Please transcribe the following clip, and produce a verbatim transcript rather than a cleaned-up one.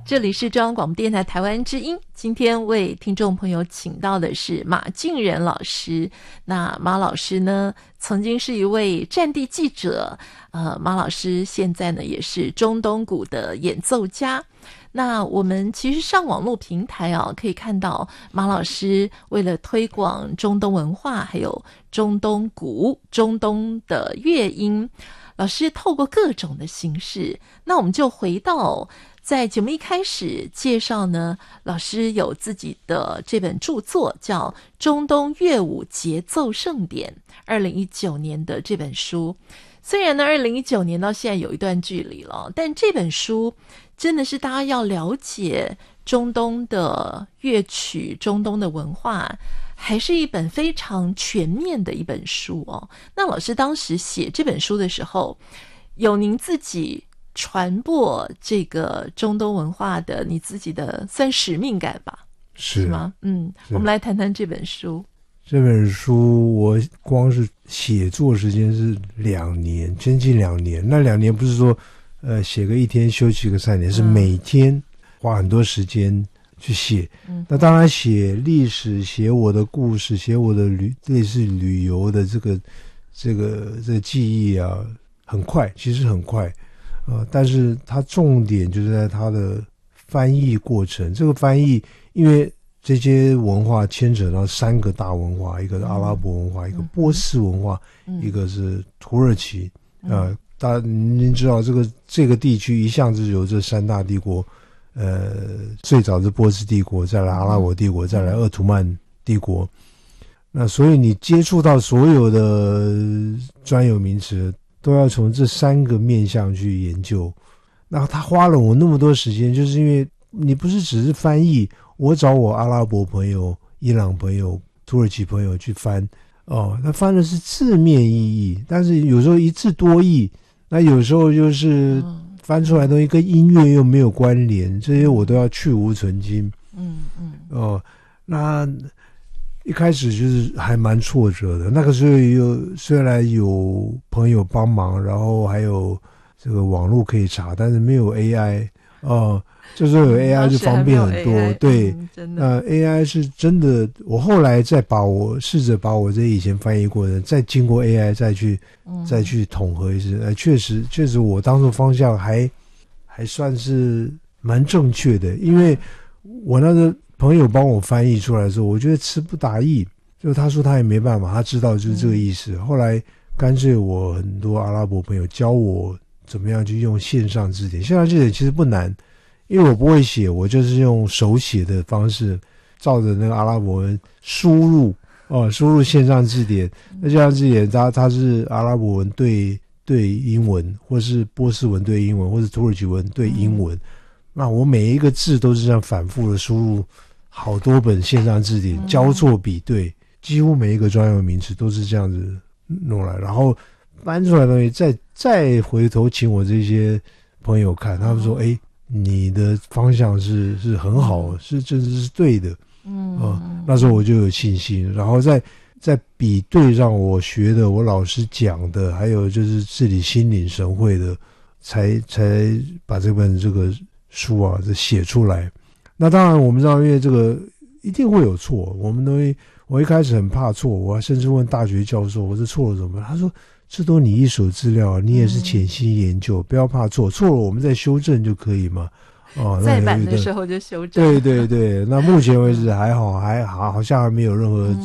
这里是中央广播电台台湾之音，今天为听众朋友请到的是马俊仁老师。那马老师呢，曾经是一位战地记者，呃，马老师现在呢也是中东鼓的演奏家。那我们其实上网络平台啊，可以看到马老师为了推广中东文化，还有中东鼓、中东的乐音，老师透过各种的形式。那我们就回到在节目一开始介绍呢，老师有自己的这本著作叫《中东乐舞节奏盛典》，二零一九年的这本书。虽然呢二零一九年到现在有一段距离了，但这本书真的是大家要了解中东的乐曲、中东的文化，还是一本非常全面的一本书哦。那老师当时写这本书的时候，有您自己传播这个中东文化的你自己的算使命感吧？ 是, 是吗？嗯，我们来谈谈这本书。 这本书我光是写作时间是两年，将近两年。那两年不是说呃写个一天休息个三年，是每天花很多时间去写。嗯，那当然写历史，写我的故事，写我的旅类似旅游的这个这个这个记忆啊，很快，其实很快。呃，但是它重点就是在它的翻译过程。这个翻译，因为这些文化牵扯到三个大文化，一个是阿拉伯文化，嗯、一个波斯文化，嗯、一个是土耳其。嗯、呃，大家您知道，这个这个地区一向是由这三大帝国，呃，最早是波斯帝国，再来阿拉伯帝国，再来鄂图曼帝国。那所以你接触到所有的专有名词，都要从这三个面向去研究。那他花了我那么多时间，就是因为你不是只是翻译，我找我阿拉伯朋友、伊朗朋友、土耳其朋友去翻，哦，他翻的是字面意义，但是有时候一字多义，那有时候就是翻出来的东西跟音乐又没有关联，这些我都要去无存菁。嗯嗯，哦，那一开始就是还蛮挫折的。那个时候有虽然有朋友帮忙，然后还有这个网络可以查，但是没有 A I 哦。这时候有 A I 就方便很多。嗯、对，嗯、真的。那 A I 是真的，我后来再把我试着把我这以前翻译过的，再经过 A I 再去、嗯、再去统合一次，呃，确实确实我当初方向还还算是蛮正确的，因为我那个朋友帮我翻译出来的时候，我觉得词不达意，就他说他也没办法，他知道就是这个意思。嗯、后来干脆我很多阿拉伯朋友教我怎么样去用线上字典，线上字典其实不难。因为我不会写，我就是用手写的方式，照着那个阿拉伯文输入哦，输入线上字典。那线上字典它它是阿拉伯文对对英文，或是波斯文对英文，或是土耳其文对英文。嗯、那我每一个字都是这样反复的输入，好多本线上字典交错比对，几乎每一个专有名词都是这样子弄来，然后搬出来的东西再再回头请我这些朋友看，他们说，哎。你的方向是是很好，是这是对的，嗯、呃，那时候我就有信心，然后再再比对让我学的，我老师讲的，还有就是自己心领神会的，才才把这本这个书啊这写出来。那当然我们知道，因为这个一定会有错，我们都我一开始很怕错，我还甚至问大学教授，我这错了怎么办？他说。这都你一手资料，你也是潜心研究，嗯、不要怕错，错了我们再修正就可以嘛。哦， 再版的时候就修正。 对对对，那目前为止还好，还好好像还没有任何